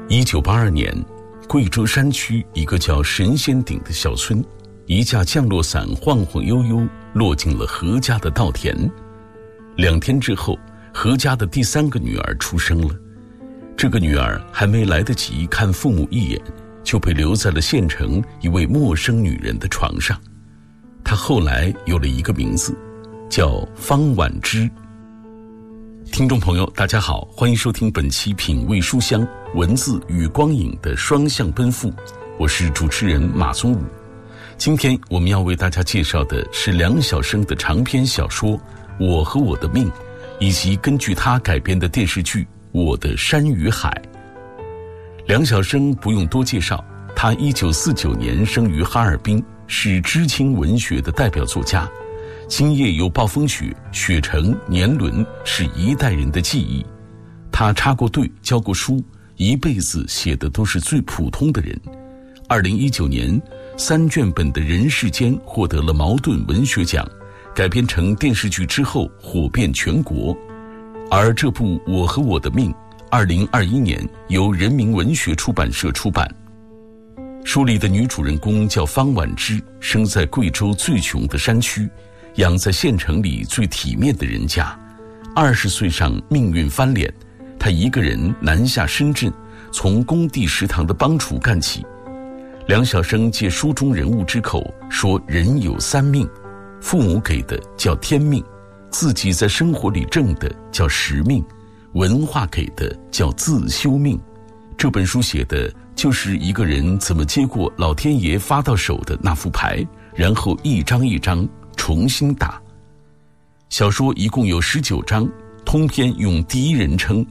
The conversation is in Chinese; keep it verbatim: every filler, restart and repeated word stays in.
一九八二年，贵州山区一个叫神仙顶的小村，一架降落伞晃晃悠悠落进了何家的稻田。两天之后，何家的第三个女儿出生了。这个女儿还没来得及看父母一眼，就被留在了县城一位陌生女人的床上。她后来有了一个名字，叫方婉之。听众朋友大家好，欢迎收听本期品味书香，文字与光影的双向奔赴，我是主持人马宗武。今天我们要为大家介绍的是梁晓声的长篇小说《我和我的命》，以及根据他改编的电视剧《我的山与海》。梁晓声不用多介绍，他一九四九年生于哈尔滨，是知青文学的代表作家。今夜有暴风雪，雪城年轮是一代人的记忆。他插过队，教过书，一辈子写的都是最普通的人。二零一九年，三卷本的《人世间》获得了茅盾文学奖，改编成电视剧之后火遍全国。而这部《我和我的命》，二零二一年由人民文学出版社出版。书里的女主人公叫方婉之，生在贵州最穷的山区，养在县城里最体面的人家。二十岁上命运翻脸，她一个人南下深圳，从工地食堂的帮厨干起。梁晓声借书中人物之口说，人有三命，父母给的叫天命，自己在生活里挣的叫时命，文化给的叫自修命。这本书写的就是一个人怎么接过老天爷发到手的那副牌，然后一张一张重新打。小说一共有十九章，通篇用第一人称